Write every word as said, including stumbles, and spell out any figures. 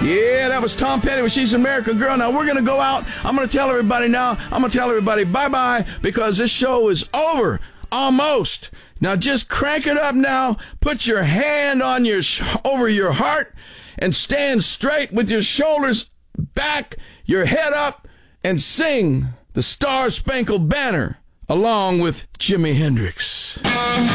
Yeah, that was Tom Petty with She's an American Girl. Now, we're going to go out. I'm going to tell everybody now. I'm going to tell everybody bye-bye because this show is over. Almost. Now, just crank it up now. Put your hand on your sh- over your heart and stand straight with your shoulders back, your head up, and sing the Star Spangled Banner along with Jimi Hendrix.